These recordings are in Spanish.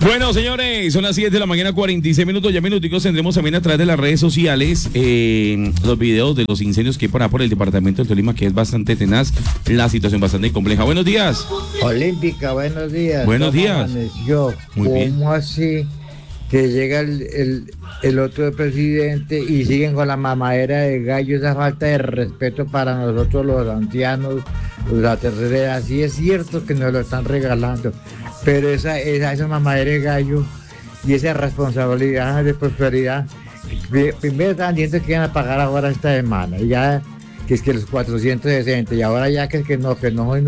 Bueno, señores, son las 7 de la mañana, 46 minutos. Ya minuticos tendremos también a través de las redes sociales los videos de los incendios que hay por el departamento de Tolima, que es bastante tenaz, la situación bastante compleja. Buenos días. Olímpica, buenos días. Buenos días. Amaneció? Muy bien. ¿Cómo así que llega el otro presidente y siguen con la mamadera de gallo, esa falta de respeto para nosotros los ancianos, la tercera edad? Sí es cierto que nos lo están regalando, pero esa mamadera de gallo y esa responsabilidad de prosperidad, primero estaban diciendo que iban a pagar ahora esta semana, y ya que es que los 460, y ahora ya que no son los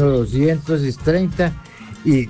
230 y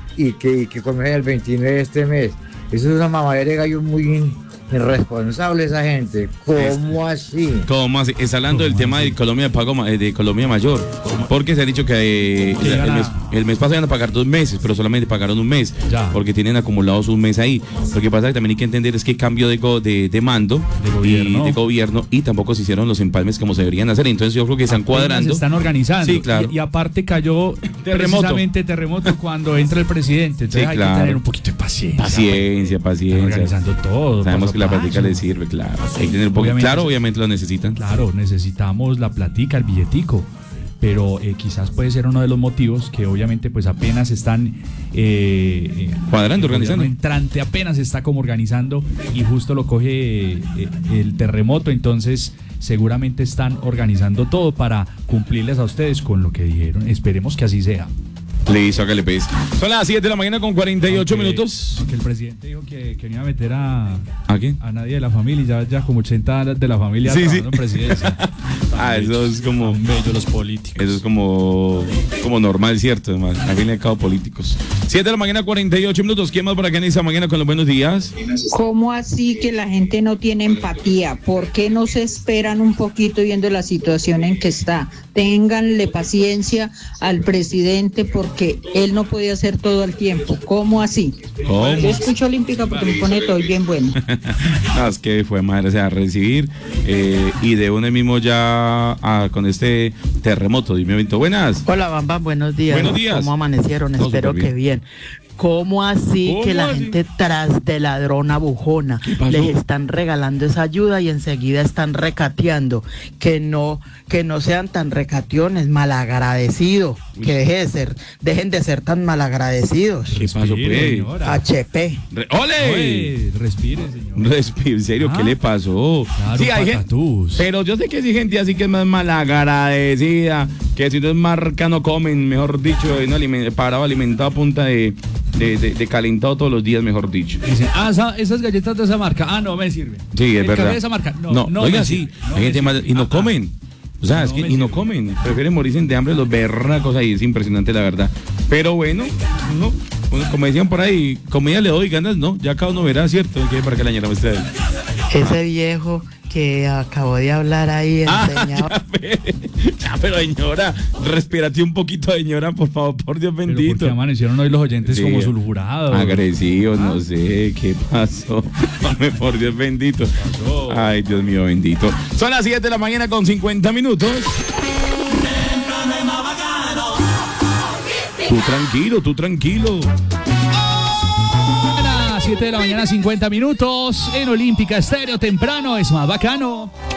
que comienza el 29 de este mes. Eso es una mamadera de gallo muy irresponsable esa gente. ¿Cómo así? ¿Cómo así? Está hablando del tema de Colombia de pago de Colombia Mayor, porque se ha dicho que el mes pasado iban a pagar 2 meses, pero solamente pagaron un mes, porque tienen acumulados un mes ahí. Lo que pasa que también hay que entender es que cambio de mando de gobierno y tampoco se hicieron los empalmes como se deberían hacer. Entonces yo creo que están cuadrando. Se están organizando. Sí, claro. Y aparte cayó precisamente terremoto cuando entra el presidente. Entonces hay que tener un poquito de paciencia. Paciencia. Organizando todo. Sabemos que la plática les sirve, claro. Hay que tener un poco, claro, obviamente lo necesitan. Claro, necesitamos la platica, el billetico. Pero quizás puede ser uno de los motivos que obviamente pues apenas están cuadrando, organizando. El entrante apenas está como organizando y justo lo coge el terremoto, entonces seguramente están organizando todo para cumplirles a ustedes con lo que dijeron. Esperemos que así sea. Listo, hágale pues. Son las 7 de la mañana con 48 minutos. Aunque el presidente dijo que no iba a meter a quién? A nadie de la familia, ya como 80 de la familia trabajando en presidencia. Eso es como bello los políticos. Eso es como normal, ¿cierto? Además, al fin y al cabo, políticos. 7 de la mañana, 48 minutos. ¿Quién más por acá en esta mañana con los buenos días? ¿Cómo así que la gente no tiene empatía? ¿Por qué no se esperan un poquito viendo la situación en que está? Ténganle paciencia al presidente porque él no puede hacer todo al tiempo. ¿Cómo así? ¿Cómo? Yo escucho Olímpica porque me pone todo bien bueno. No, es que fue madre, o sea, recibir y de uno mismo ya con este terremoto. Dime, Vinto, buenas. Hola, Bambam, buenos días. Buenos días. ¿Cómo amanecieron? No, espero que bien. ¿Cómo así que la gente tras de ladrona bujona les están regalando esa ayuda y enseguida están recateando? Que no sean tan recationes, malagradecidos. Que dejen de ser tan malagradecidos. ¿Qué pasó, pues? HP. ¡Ole! Respire, señor. Respire, en serio, ¿qué le pasó? Claro, sí, hay gente, pero yo sé que hay gente así que es más malagradecida, que si no es marca no comen, mejor dicho, no parado alimentado a punta de calentado todos los días, mejor dicho. Dicen, esas galletas de esa marca, no me sirven. Sí, es verdad. ¿El café de esa marca? No, oiga, sí, hay gente más, y no comen. O sea, es que y no comen, prefieren morirse de hambre los berracos ahí, es impresionante la verdad. Pero bueno, no, como decían por ahí, comida le doy, ganas no, ya cada uno verá, ¿cierto? Que para que la ñera muestre. Ese viejo que acabó de hablar ahí enseñaba. Ya, pero señora, respírate un poquito, señora, por favor, por Dios bendito. Porque amanecieron hoy los oyentes como sulfurados. Agresivos, no sé, ¿qué pasó? Por Dios bendito. Ay, Dios mío bendito. Son las 7 de la mañana con 50 minutos. Tú tranquilo. 7 de la mañana, 50 minutos en Olímpica Estéreo. Temprano es más bacano.